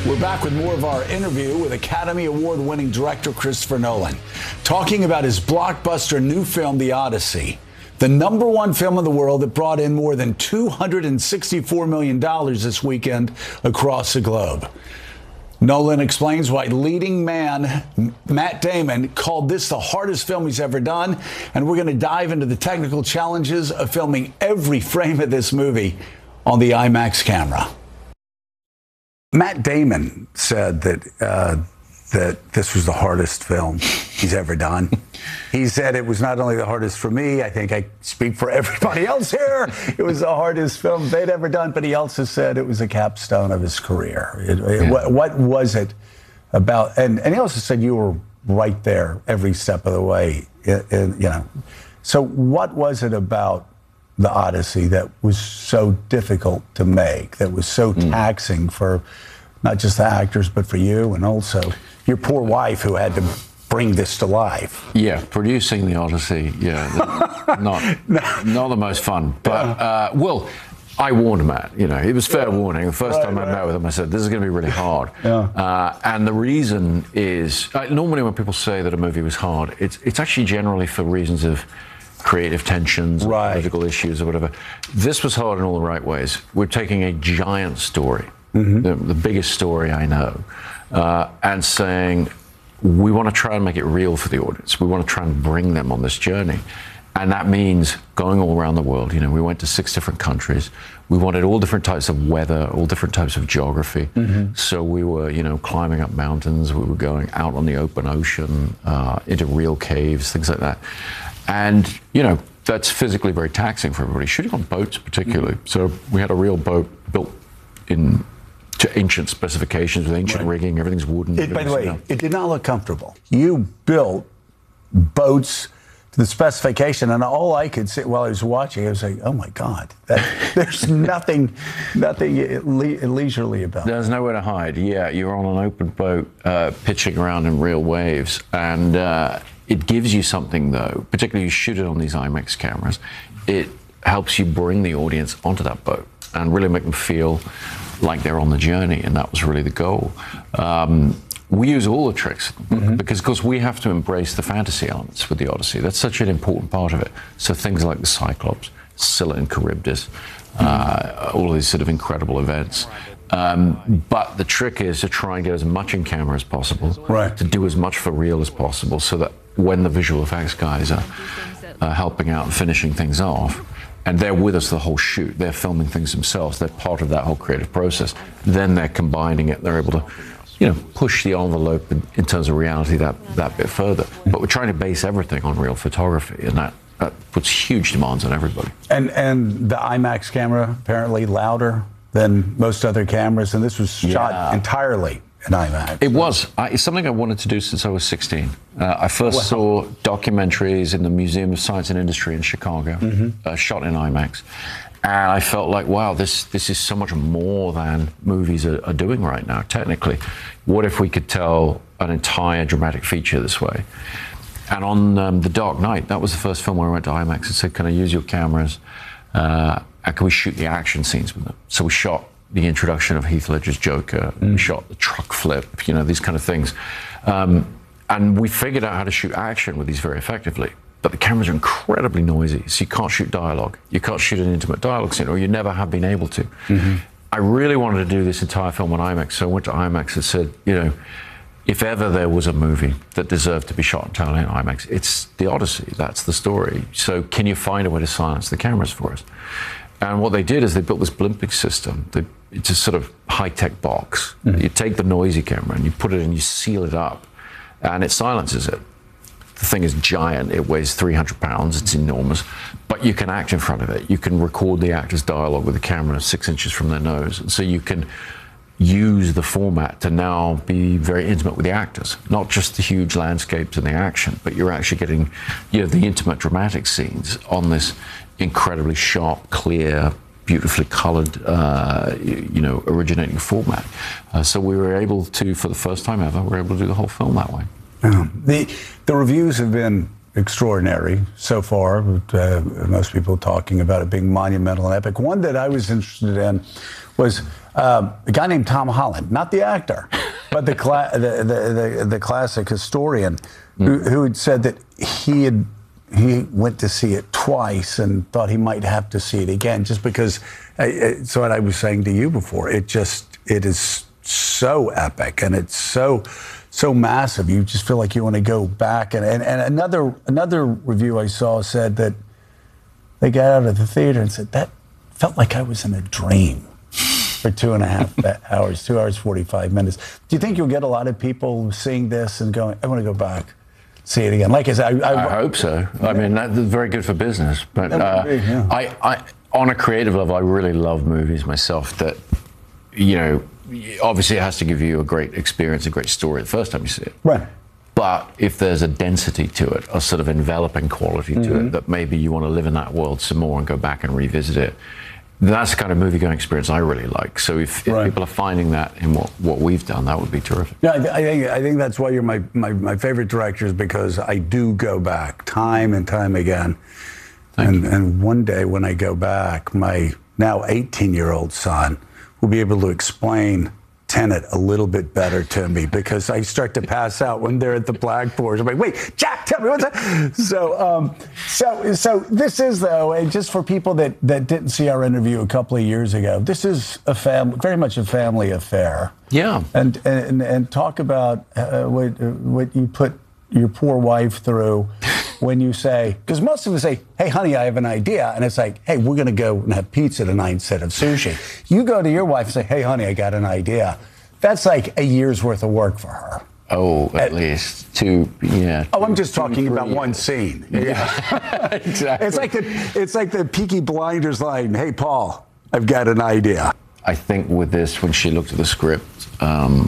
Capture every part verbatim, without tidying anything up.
We're back with more of our interview with Academy Award-winning director Christopher Nolan, talking about his blockbuster new film, The Odyssey, the number one film in the world that brought in more than two hundred sixty-four million dollars this weekend across the globe. Nolan explains why leading man Matt Damon called this the hardest film he's ever done, and we're going to dive into the technical challenges of filming every frame of this movie on the IMAX camera. Matt Damon said that uh, that this was the hardest film he's ever done. He said it was not only the hardest for me, I think I speak for everybody else here, it was the hardest film they'd ever done, but he also said it was a capstone of his career. It, it, yeah. what, what was it about? And, and he also said you were right there every step of the way. In, in, you know, so what was it about The Odyssey that was so difficult to make, that was so mm. taxing for not just the actors, but for you and also your poor wife who had to bring this to life? Yeah, producing The Odyssey, yeah, not, no. not the most fun. But, uh, well, I warned Matt, you know, it was fair yeah. warning. The first right, time I right. met with him, I said, this is going to be really hard. Yeah. Uh, and the reason is, uh, normally when people say that a movie was hard, it's, it's actually generally for reasons of creative tensions, right. political issues or whatever. This was hard in all the right ways. We're taking a giant story, mm-hmm. the, the biggest story I know, uh, and saying, we want to try and make it real for the audience. We want to try and bring them on this journey. And that means going all around the world. You know, we went to six different countries. We wanted all different types of weather, all different types of geography. Mm-hmm. So we were, you know, climbing up mountains. We were going out on the open ocean, uh, into real caves, things like that. And, you know, that's physically very taxing for everybody, shooting on boats particularly. Mm-hmm. So we had a real boat built in to ancient specifications with ancient right. rigging. Everything's wooden. It, by the way, it did not look comfortable. You built boats to the specification, and all I could see while I was watching, I was like, "Oh my God, that, there's nothing, nothing le- leisurely about it." There's nowhere to hide. Yeah, you're on an open boat, uh, pitching around in real waves, and uh, it gives you something though. Particularly, you shoot it on these IMAX cameras. It helps you bring the audience onto that boat and really make them feel like they're on the journey, and that was really the goal. Um, we use all the tricks mm-hmm. because, of course, we have to embrace the fantasy elements with the Odyssey. That's such an important part of it. So things like the Cyclops, Scylla and Charybdis, mm-hmm. uh, all of these sort of incredible events. Um, but the trick is to try and get as much in camera as possible, right. to do as much for real as possible, so that when the visual effects guys are uh, helping out and finishing things off, and they're with us the whole shoot, they're filming things themselves, they're part of that whole creative process, then they're combining it, they're able to, you know, push the envelope in, in terms of reality that, that bit further. But we're trying to base everything on real photography, and that, that puts huge demands on everybody. And and the IMAX camera, apparently louder than most other cameras, and this was shot yeah. entirely in IMAX. It was. I, it's something I wanted to do since I was sixteen. Uh, I first wow. saw documentaries in the Museum of Science and Industry in Chicago, mm-hmm. uh, shot in IMAX. And I felt like, wow, this this is so much more than movies are, are doing right now, technically. What if we could tell an entire dramatic feature this way? And on um, The Dark Knight, that was the first film where I went to IMAX and said, can I use your cameras? Uh, and can we shoot the action scenes with them? So we shot the introduction of Heath Ledger's Joker, mm. we shot the truck flip, you know, these kind of things. Um, and we figured out how to shoot action with these very effectively. But the cameras are incredibly noisy, so you can't shoot dialogue. You can't shoot an intimate dialogue scene, or you never have been able to. Mm-hmm. I really wanted to do this entire film on IMAX, so I went to IMAX and said, you know, if ever there was a movie that deserved to be shot entirely in IMAX, it's The Odyssey. That's the story. So can you find a way to silence the cameras for us? And what they did is they built this blimping system. They, it's a sort of high-tech box. Mm-hmm. You take the noisy camera and you put it in, you seal it up, and it silences it. The thing is giant. It weighs three hundred pounds. It's enormous. But you can act in front of it. You can record the actor's dialogue with the camera six inches from their nose. And so you can use the format to now be very intimate with the actors. Not just the huge landscapes and the action, but you're actually getting, you know, the intimate dramatic scenes on this incredibly sharp, clear, beautifully colored, uh, you know, originating format. Uh, so we were able to, for the first time ever, we were able to do the whole film that way. Um, the the reviews have been extraordinary so far. But, uh, most people talking about it being monumental and epic. One that I was interested in was Um, a guy named Tom Holland, not the actor, but the cla- the, the, the the classic historian, mm. who, who had said that he had he went to see it twice and thought he might have to see it again, just because. Uh, so what I was saying to you before, it just it is so epic and it's so so massive. You just feel like you want to go back. And and, and another another review I saw said that they got out of the theater and said that felt like I was in a dream. For two and a half hours, two hours, forty-five minutes. Do you think you'll get a lot of people seeing this and going, I want to go back, see it again? Like I said, I, I, I hope so. Yeah. I mean, that's very good for business. But uh, be, yeah. I, I, on a creative level, I really love movies myself that, you know, obviously it has to give you a great experience, a great story the first time you see it. Right. But if there's a density to it, a sort of enveloping quality to mm-hmm. it, that maybe you want to live in that world some more and go back and revisit it, that's the kind of movie-going experience I really like. So if, if right. people are finding that in what, what we've done, that would be terrific. Yeah, I, th- I think I think that's why you're my, my, my favorite directors, because I do go back time and time again. Thank and, you. And one day when I go back, my now eighteen-year-old son will be able to explain Tenet a little bit better to me, because I start to pass out when they're at the blackboard. I'm like, wait, Jack, tell me what's that? So, um, so, so this is though, and just for people that, that didn't see our interview a couple of years ago, this is a family, very much a family affair. Yeah. And and and talk about uh, what what you put your poor wife through when you say, because most of us say, hey, honey, I have an idea. And it's like, hey, we're going to go and have pizza tonight instead of sushi. You go to your wife and say, hey, honey, I got an idea. That's like a year's worth of work for her. Oh, at, at least two, yeah. Oh, I'm just talking about years. One scene. Yeah, exactly. It's like the it's like the Peaky Blinders line, hey, Paul, I've got an idea. I think with this, when she looked at the script, um,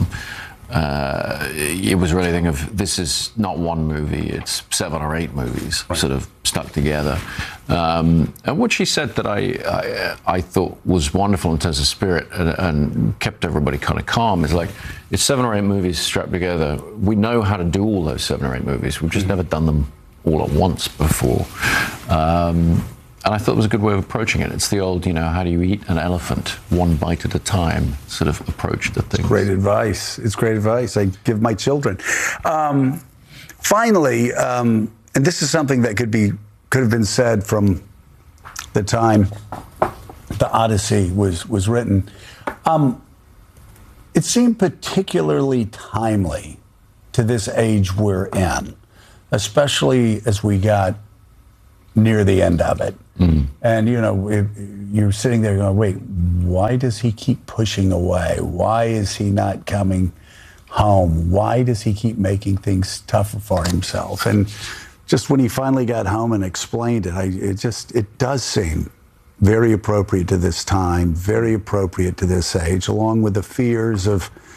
Uh, it was really a thing of, this is not one movie, it's seven or eight movies right. sort of stuck together. Um, and what she said that I, I I thought was wonderful in terms of spirit and, and kept everybody kind of calm is like, it's seven or eight movies strapped together. We know how to do all those seven or eight movies. We've just mm-hmm. never done them all at once before. Um, And I thought it was a good way of approaching it. It's the old, you know, how do you eat an elephant one bite at a time sort of approach to things. Great advice. It's great advice I give my children. Um, finally, um, and this is something that could be could have been said from the time the Odyssey was was written. Um, it seemed particularly timely to this age we're in, especially as we got near the end of it. Mm. And, you know, if you're sitting there going, wait, why does he keep pushing away? Why is he not coming home? Why does he keep making things tougher for himself? And just when he finally got home and explained it, I, it just, it does seem very appropriate to this time, very appropriate to this age, along with the fears of